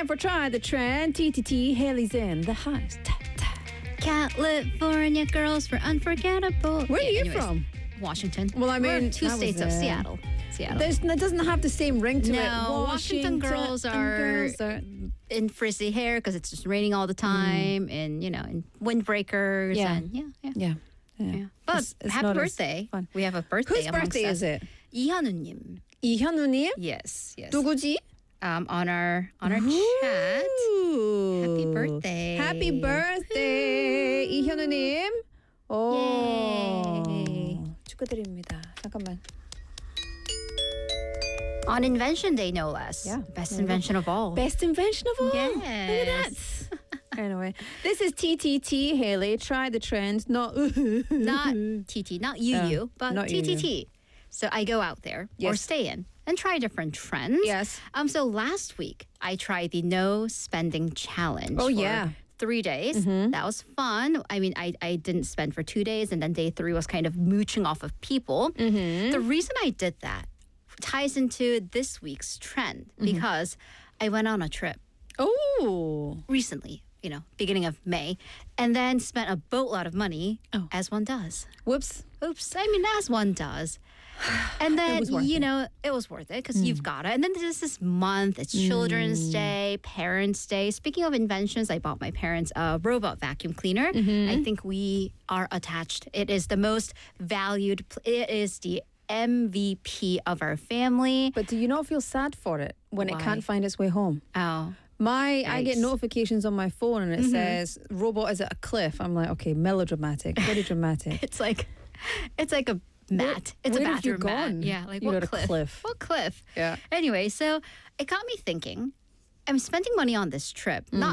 for Try the Trend. TTT, Haley's in the house. California girls for unforgettable. Where are you from? Washington. Well, I mean, we're two that was, states of Seattle. That doesn't have the same ring to it. No, Washington girls are in frizzy hair because it's just raining all the time, and in windbreakers. Yeah. And Yeah. But It's happy not as birthday! fun. We have a birthday. Whose amongst birthday us. is it? 이현우님. 이현우님? Yes. 누구지? On our chat. Happy birthday! Happy birthday, 이현우님. 오. Yay. 축하드립니다. 잠깐만. On Invention Day, no less. Yeah. Best invention of all. Best invention of all. Yes. Look at that. Anyway, this is TTT, Haley. Try the trend. Not TT, not you, but not TTT. So I go out there or Yes. stay in and try different trends. Yes. So last week I tried the no spending challenge. Oh, for yeah. 3 days. That was fun. I mean, I didn't spend for 2 days, and then day 3 was kind of mooching off of people. The reason I did that ties into this week's trend because I went on a trip Oh. recently, beginning of May, and then spent a boatload of money, as one does. Whoops. Oops. I mean, as one does. And then, was worth it was worth it because you've got it. And then there's this month. It's Children's Day, Parents' Day. Speaking of inventions, I bought my parents a robot vacuum cleaner. I think we are attached. It is the most valued. It is the MVP of our family. But do you not feel sad for it when it Why? can't find its way home? Oh. I get Yikes. notifications on my phone and it says robot is at a cliff. I'm like, okay, melodramatic, very dramatic. It's like a mat. It's where a have you bathroom mat. gone? Yeah, like You're what at a cliff? cliff. What cliff? Yeah. Anyway, so it got me thinking. I'm spending money on this trip, not